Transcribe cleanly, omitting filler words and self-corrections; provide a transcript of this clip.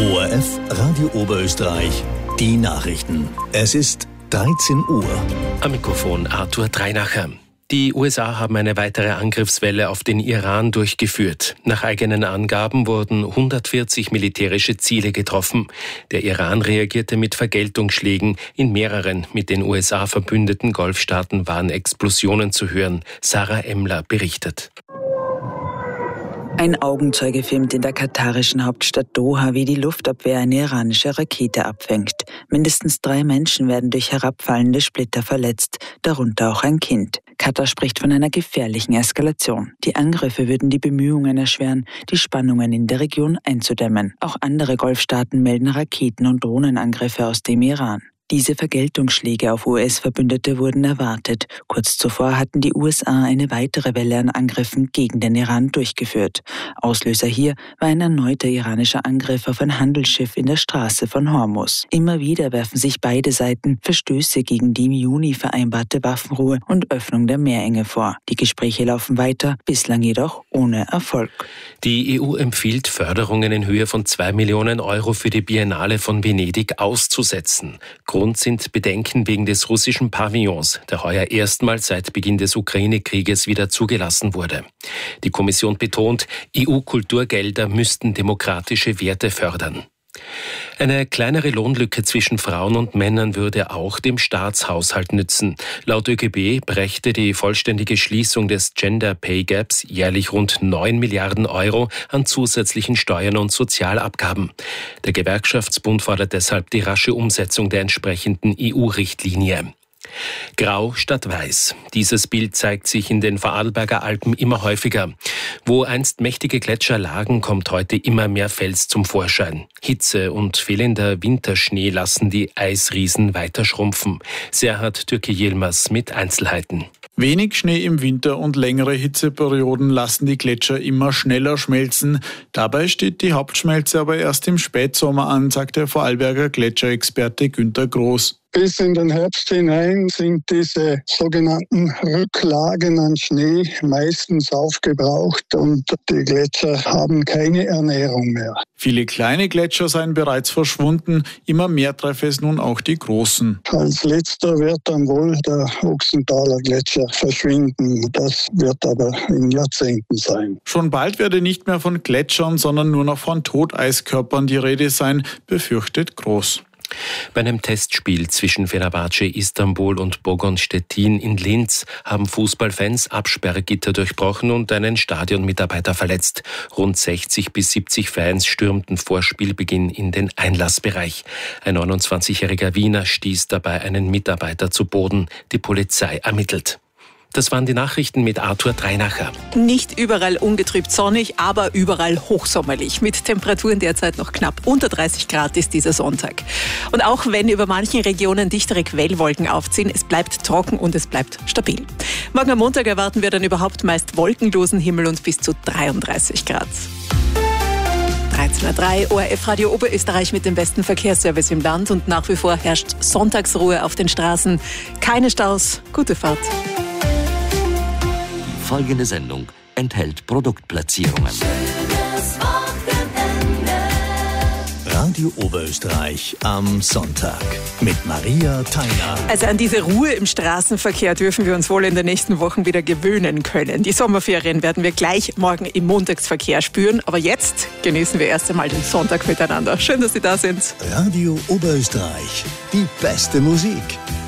ORF Radio Oberösterreich, die Nachrichten. Es ist 13 Uhr. Am Mikrofon Arthur Dreinacher. Die USA haben eine weitere Angriffswelle auf den Iran durchgeführt. Nach eigenen Angaben wurden 140 militärische Ziele getroffen. Der Iran reagierte mit Vergeltungsschlägen. In mehreren mit den USA verbündeten Golfstaaten waren Explosionen zu hören. Sarah Emmler berichtet. Ein Augenzeuge filmt in der katarischen Hauptstadt Doha, wie die Luftabwehr eine iranische Rakete abfängt. Mindestens 3 Menschen werden durch herabfallende Splitter verletzt, darunter auch ein Kind. Katar spricht von einer gefährlichen Eskalation. Die Angriffe würden die Bemühungen erschweren, die Spannungen in der Region einzudämmen. Auch andere Golfstaaten melden Raketen- und Drohnenangriffe aus dem Iran. Diese Vergeltungsschläge auf US-Verbündete wurden erwartet. Kurz zuvor hatten die USA eine weitere Welle an Angriffen gegen den Iran durchgeführt. Auslöser hier war ein erneuter iranischer Angriff auf ein Handelsschiff in der Straße von Hormuz. Immer wieder werfen sich beide Seiten Verstöße gegen die im Juni vereinbarte Waffenruhe und Öffnung der Meerenge vor. Die Gespräche laufen weiter, bislang jedoch ohne Erfolg. Die EU empfiehlt, Förderungen in Höhe von 2 Millionen Euro für die Biennale von Venedig auszusetzen. Grund sind Bedenken wegen des russischen Pavillons, der heuer erstmals seit Beginn des Ukraine-Krieges wieder zugelassen wurde. Die Kommission betont, EU-Kulturgelder müssten demokratische Werte fördern. Eine kleinere Lohnlücke zwischen Frauen und Männern würde auch dem Staatshaushalt nützen. Laut ÖGB brächte die vollständige Schließung des Gender Pay Gaps jährlich rund 9 Milliarden Euro an zusätzlichen Steuern und Sozialabgaben. Der Gewerkschaftsbund fordert deshalb die rasche Umsetzung der entsprechenden EU-Richtlinie. Grau statt Weiß. Dieses Bild zeigt sich in den Vorarlberger Alpen immer häufiger. Wo einst mächtige Gletscher lagen, kommt heute immer mehr Fels zum Vorschein. Hitze und fehlender Winterschnee lassen die Eisriesen weiter schrumpfen. Serhat Türke Yilmaz mit Einzelheiten. Wenig Schnee im Winter und längere Hitzeperioden lassen die Gletscher immer schneller schmelzen. Dabei steht die Hauptschmelze aber erst im Spätsommer an, sagt der Vorarlberger Gletscherexperte Günter Groß. Bis in den Herbst hinein sind diese sogenannten Rücklagen an Schnee meistens aufgebraucht und die Gletscher haben keine Ernährung mehr. Viele kleine Gletscher seien bereits verschwunden, immer mehr treffe es nun auch die großen. Als letzter wird dann wohl der Ochsenthaler Gletscher verschwinden. Das wird aber in Jahrzehnten sein. Schon bald werde nicht mehr von Gletschern, sondern nur noch von Toteiskörpern die Rede sein, befürchtet Groß. Bei einem Testspiel zwischen Fenerbahce Istanbul und Bogon Stettin in Linz haben Fußballfans Absperrgitter durchbrochen und einen Stadionmitarbeiter verletzt. Rund 60 bis 70 Fans stürmten vor Spielbeginn in den Einlassbereich. Ein 29-jähriger Wiener stieß dabei einen Mitarbeiter zu Boden. Die Polizei ermittelt. Das waren die Nachrichten mit Arthur Dreinacher. Nicht überall ungetrübt sonnig, aber überall hochsommerlich. Mit Temperaturen derzeit noch knapp unter 30 Grad ist dieser Sonntag. Und auch wenn über manchen Regionen dichtere Quellwolken aufziehen, es bleibt trocken und es bleibt stabil. Morgen am Montag erwarten wir dann überhaupt meist wolkenlosen Himmel und bis zu 33 Grad. 13.03 ORF Radio Oberösterreich mit dem besten Verkehrsservice im Land und nach wie vor herrscht Sonntagsruhe auf den Straßen. Keine Staus, gute Fahrt. Folgende Sendung enthält Produktplatzierungen. Radio Oberösterreich am Sonntag mit Maria Theiner. Also an diese Ruhe im Straßenverkehr dürfen wir uns wohl in den nächsten Wochen wieder gewöhnen können. Die Sommerferien werden wir gleich morgen im Montagsverkehr spüren. Aber jetzt genießen wir erst einmal den Sonntag miteinander. Schön, dass Sie da sind. Radio Oberösterreich, die beste Musik.